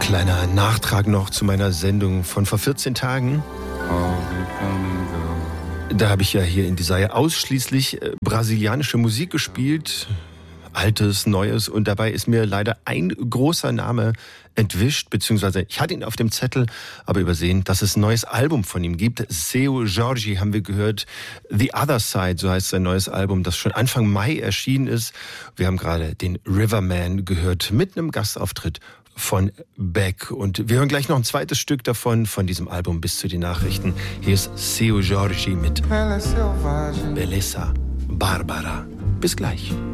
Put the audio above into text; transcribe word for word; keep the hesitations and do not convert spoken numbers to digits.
Kleiner Nachtrag noch zu meiner Sendung von vor vierzehn Tagen. Da habe ich ja hier in Desire ausschließlich äh, brasilianische Musik gespielt. Altes, Neues. Und dabei ist mir leider ein großer Name entwischt, beziehungsweise ich hatte ihn auf dem Zettel, aber übersehen, dass es ein neues Album von ihm gibt. Seu Jorge haben wir gehört. The Other Side, so heißt sein neues Album, das schon Anfang Mai erschienen ist. Wir haben gerade den Riverman gehört mit einem Gastauftritt von Beck. Und wir hören gleich noch ein zweites Stück davon, von diesem Album bis zu den Nachrichten. Hier ist Seu Jorge mit Bellezza Barbara. Bis gleich.